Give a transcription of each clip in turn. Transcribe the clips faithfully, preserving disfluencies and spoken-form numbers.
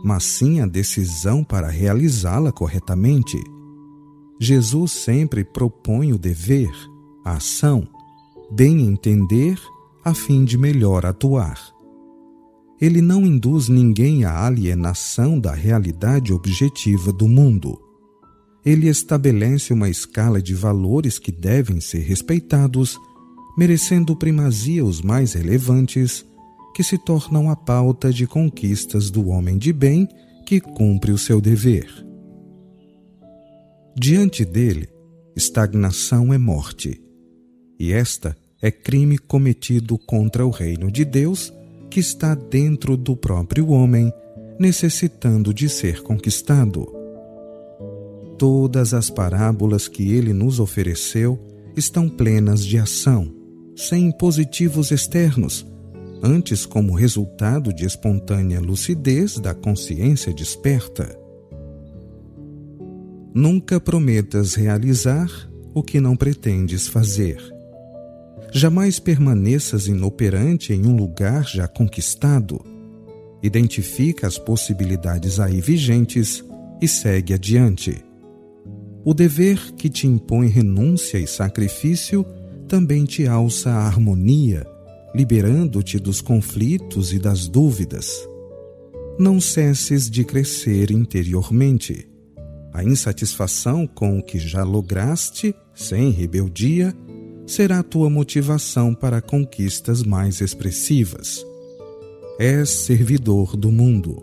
mas sim a decisão para realizá-la corretamente. Jesus sempre propõe o dever, a ação, bem entender, a fim de melhor atuar. Ele não induz ninguém à alienação da realidade objetiva do mundo. Ele estabelece uma escala de valores que devem ser respeitados, merecendo primazia os mais relevantes, que se tornam a pauta de conquistas do homem de bem que cumpre o seu dever. Diante dele, estagnação é morte, e esta é crime cometido contra o reino de Deus, que está dentro do próprio homem, necessitando de ser conquistado. Todas as parábolas que ele nos ofereceu estão plenas de ação, sem impositivos externos, antes como resultado de espontânea lucidez da consciência desperta. Nunca prometas realizar o que não pretendes fazer. Jamais permaneças inoperante em um lugar já conquistado. Identifica as possibilidades aí vigentes e segue adiante. O dever que te impõe renúncia e sacrifício também te alça a harmonia, liberando-te dos conflitos e das dúvidas. Não cesses de crescer interiormente. A insatisfação com o que já lograste, sem rebeldia, será a tua motivação para conquistas mais expressivas. És servidor do mundo.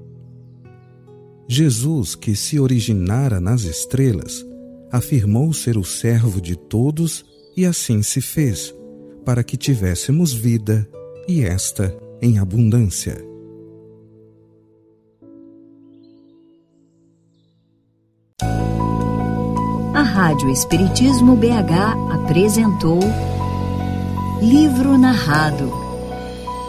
Jesus, que se originara nas estrelas, afirmou ser o servo de todos e assim se fez, para que tivéssemos vida, e esta em abundância. A Rádio Espiritismo B H apresentou Livro Narrado,